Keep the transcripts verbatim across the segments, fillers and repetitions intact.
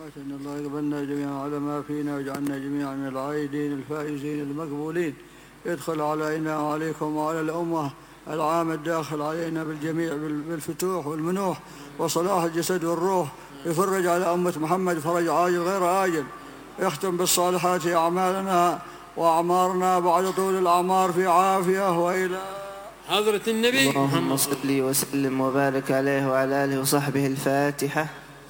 إن الله يقبلنا جميعا على ما فينا ويجعلنا جميعا من العائدين الفائزين المقبولين. يدخل علينا وعليكم وعلى الأمة العام الداخل علينا بالجميع بالفتوح والمنوح وصلاح الجسد والروح. يفرج على أمة محمد فرج عاجل غير عاجل. يختم بالصالحات أعمالنا وأعمارنا بعد طول الأعمار في عافية وإلى حضرة النبي. اللهم صل وسلم وبارك عليه وعلى آله وصحبه. الفاتحة.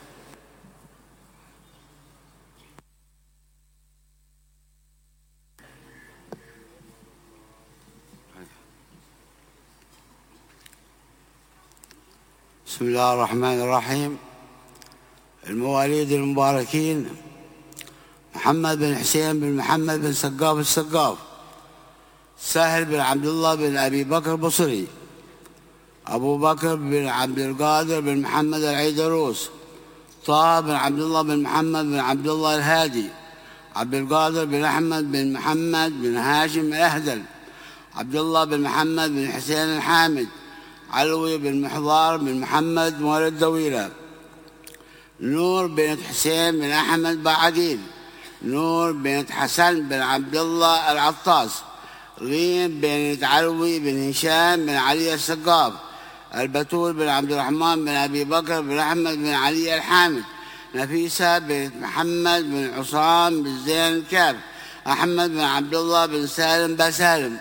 بسم الله الرحمن الرحيم. المواليد المباركين: محمد بن حسين بن محمد بن سقاف السقاف، سهل بن عبد الله بن أبي بكر البصري، أبو بكر بن عبد القادر بن محمد العيدروس، طه بن عبد الله بن محمد بن عبد الله الهادي، عبد القادر بن أحمد بن محمد بن هاشم الأهدل، عبد الله بن محمد بن حسين الحامد، علوي بن محضار بن محمد مولد دويلة، نور بنت حسين بن أحمد بعديل، نور بنت حسن بن عبد الله العطاس، غيم بنت علوي بن هشام بن علي السقاف، البتول بن عبد الرحمن بن أبي بكر بن أحمد بن علي الحامد، نفيسة بنت محمد بن عصام بن زين الكاف، أحمد بن عبد الله بن سالم بن سالم،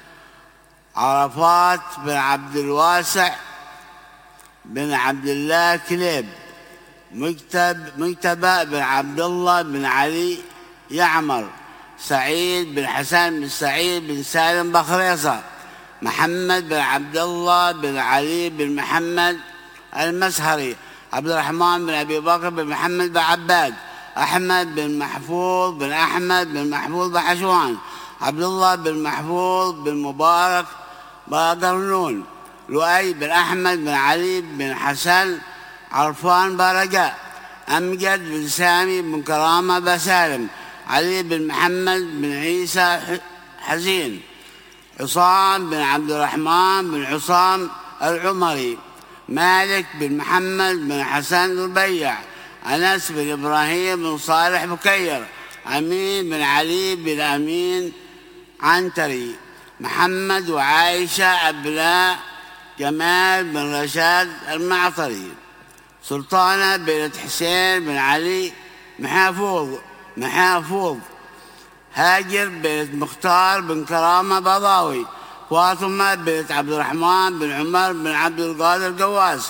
عرفات بن عبد الواسع بن عبد الله كليب، مكتب مكتبة بن عبد الله بن علي يعمر، سعيد بن حسن بن سعيد بن سالم بخريصة، محمد بن عبد الله بن علي بن محمد المسهري، عبد الرحمن بن أبي بكر بن محمد بن عباد، أحمد بن محفوظ بن أحمد بن محفوظ بحشوان، عبد الله بن محفوظ بن مبارك باقرنون، لؤي بن أحمد بن علي بن حسن عرفان برقاء، أمجد بن سامي بن كرامة بسالم، علي بن محمد بن عيسى حزين، عصام بن عبد الرحمن بن عصام العمري، مالك بن محمد بن حسن البيع، أنس بن إبراهيم بن صالح بكير، أمين بن علي بن أمين عنتري، محمد وعائشة أبناء جمال بن رشاد المعطري، سلطانة بنت حسين بن علي محافوظ محافوظ، هاجر بنت مختار بن كرامة بضاوي، فاطمة بنت عبد الرحمن بن عمر بن عبد القادر قواس،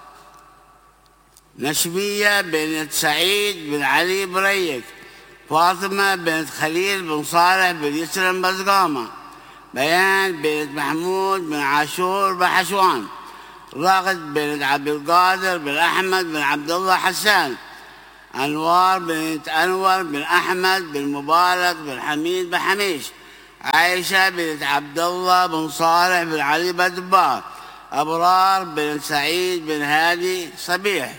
نشبية بنت سعيد بن علي بريك، فاطمة بنت خليل بن صالح بن يسرم بزقامة، بيان بنت محمود بن عاشور بحشوان، راغد بنت عبد القادر بن أحمد بن عبد الله حسان، أنوار بنت أنور بن أحمد بن مبارك بن حميد بن حميش، عائشة بنت عبد الله بن صالح بن علي بن دبار، أبرار بن سعيد بن هادي صبيح،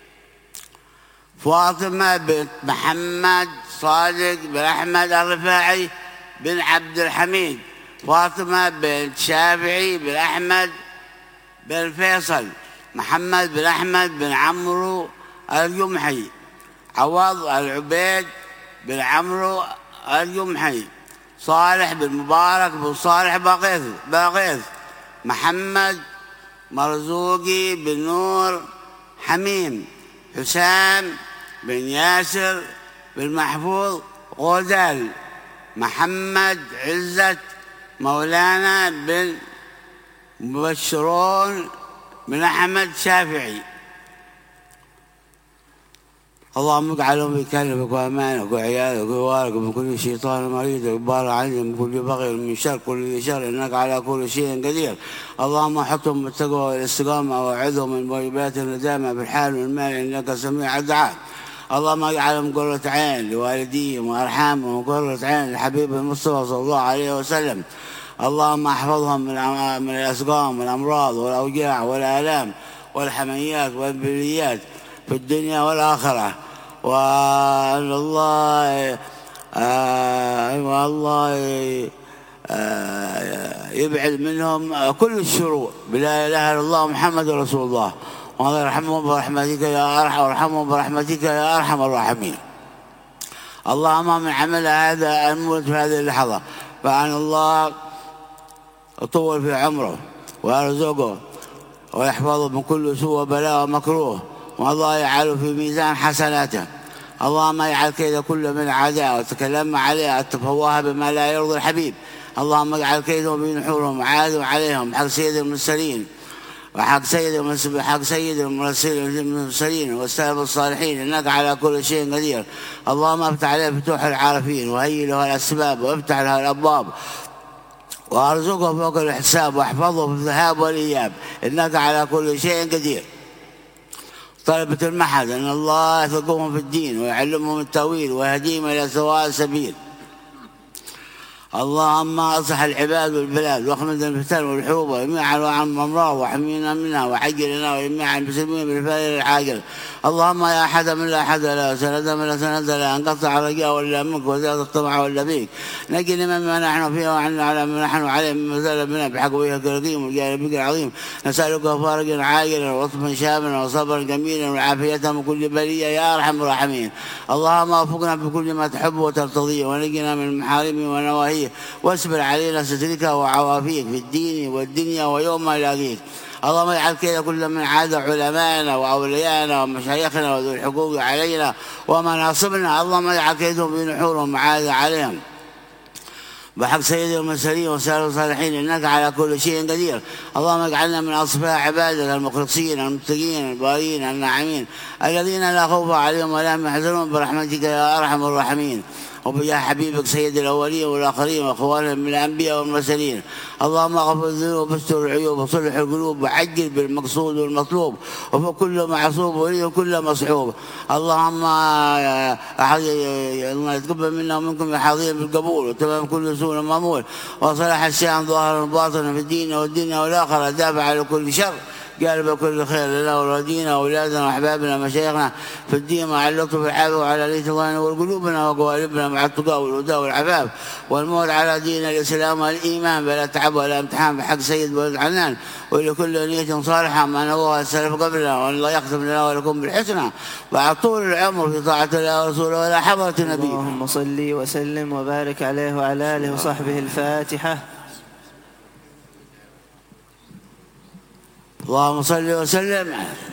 فاطمة بنت محمد صادق بن أحمد الرفاعي بن عبد الحميد، فاطمة بنت شافعي بن أحمد بن فيصل، محمد بن أحمد بن عمرو الجمحي، عوض العبيد بن عمرو الجمحي، صالح بن مبارك بن صالح باقيث باقيث، محمد مرزوقي بن نور حميم، حسام بن ياسر بن محفوظ غودال، محمد عزت مولانا بن مبشرون بن أحمد شافعي. اللهم اجعلهم بكلمك وأمانك وعيالك ووالك من كل شيطان مريض وإبار عنهم من كل بغي من شر كل ذي شر إنك على كل شيء قدير. اللهم احطهم بالتقوى والاستقامة وأعذهم من موجبات الندامة في الحال والمال إنك سميع الدعاء. اللهم اجعلهم قرة عين لوالديهم وأرحامهم وقرة عين لحبيب المصطفى صلى الله عليه وسلم. اللهم احفظهم من من الأسقام والأمراض والأوجاع والآلام والحميات والبليات في الدنيا والآخرة. وأن الله آه الله آه يبعد منهم كل الشرور بلا إله إلا الله محمد رسول الله. وارحمهم برحمتك يا أرحم وارحمهم برحمتك يا أرحم الراحمين. اللهم من عمل هذا الموت في هذه اللحظة فأن الله يطول في عمره ويرزقه ويحفظه من كل سوء وبلاء ومكروه، والله يجعله في ميزان حسناته. اللهم اجعل كيد كل من عاداه وتكلم عليه التفواه بما لا يرضي الحبيب. اللهم اجعل كيدهم في نحورهم وعادوا عليهم حق سيد المرسلين وحق سيد حق سيد المرسلين والسلف الصالحين، انك على كل شيء قدير. اللهم افتح عليه فتوح العارفين وهيئ له الاسباب وافتح له الابواب وارزقه فوق الحساب واحفظه في الذهاب والاياب، انك على كل شيء قدير. طلبة المحد ان الله يفقههم في الدين ويعلمهم التاويل ويهديهم الى سواء السبيل. اللهم اصلح العباد والبلاد واخمد الفتن والحروب وجميع انواع الامراض واحمينا منها وعجل لنا وجميع المسلمين بالفعل العاجل. اللهم يا احد من لا احد له سند من لا سند له انقطع الرجاء ولا منك وزاد الطمع ولا بيك، نجنا مما نحن فيه وعنا على ما نحن عليه مما زال بنا بحق وجهك الكريم والجلال بك العظيم. نسالك فرجا عاجلا وطفا شاملا وصبرا جميلا والعافيه من كل بليه يا ارحم الراحمين. اللهم وفقنا بكل ما تحب وترتضيه ونجنا من المحارم ونواهيه واصبر علينا سترك وعوافيك في الدين والدنيا ويوم ما يلاقيك. اللهم اجعل كيد كل من عاد علمائنا واوليائنا ومشايخنا وذو الحقوق علينا ومناصبنا. اللهم اجعل كيدهم في نحورهم وعاد عليهم بحق سيد المرسلين وسائر الصالحين، انك على كل شيء قدير. اللهم اجعلنا من اصفياء عبادك المخلصين المتقين البارين الناعمين الذين لا خوف عليهم ولا هم يحزنون برحمتك يا ارحم الراحمين. وبجاه حبيبك سيد الاولين والاخرين واخوانهم من الانبياء والمرسلين. اللهم اغفر الذنوب واستر العيوب وصلح القلوب وعجل بالمقصود والمطلوب وفق كل معصوب ولي كل مصحوب. اللهم يتقبل منا ومنكم يا حظيم بالقبول وتمام كل سوء مامول وصلح الشيء ظاهرا وباطنا في الدين والدنيا والاخره، دافع على كل شر قال كل خير لنا وولادنا واولادنا واحبابنا ومشايخنا في الدين مع اللطف والعافيه وعلى ليت الله وقلوبنا وقوالبنا مع التقى والهدى والعفاف والموت على دين الاسلام والايمان بلا تعب ولا امتحان بحق سيد ولد عنان ولكل نيه صالحه ما نوى السلف قبلنا وان الله يختم لنا ولكم بالحسنى وعلى طول العمر في طاعه الله ورسوله ولا حضره النبي. اللهم صل وسلم وبارك عليه وعلى اله وصحبه. الفاتحه. اللهم صل وسلم